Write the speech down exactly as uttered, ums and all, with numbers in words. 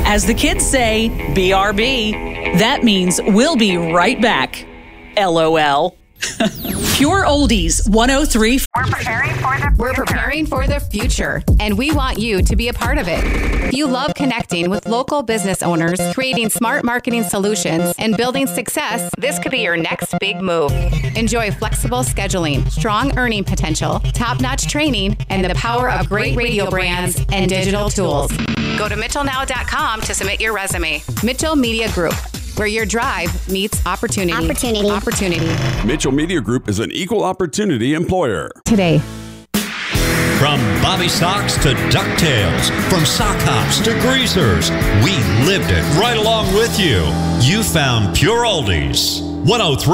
As the kids say, B R B. That means we'll be right back. L O L. Pure Oldies one oh three. We're preparing for the We're preparing for the future, and we want you to be a part of it. If you love connecting with local business owners, creating smart marketing solutions, and building success, this could be your next big move. Enjoy flexible scheduling, strong earning potential, top-notch training, and the power of great radio brands and digital tools. Go to mitchell now dot com to submit your resume. Mitchell Media Group, where your drive meets opportunity. Opportunity. Opportunity. Mitchell Media Group is an equal opportunity employer. Today. From Bobby Socks to DuckTales, from sock hops to greasers, we lived it right along with you. You found Pure Oldies. one oh three